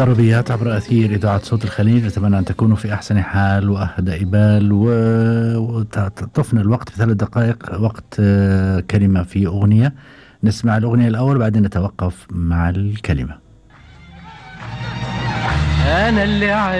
طربيات عبر أثير إذاعة صوت الخليج. أتمنى أن تكونوا في أحسن حال وأهدى بال، وتطفنا الوقت في 3 دقائق وقت كلمة في أغنية. نسمع الأغنية الأول بعدين نتوقف مع الكلمة. أنا اللي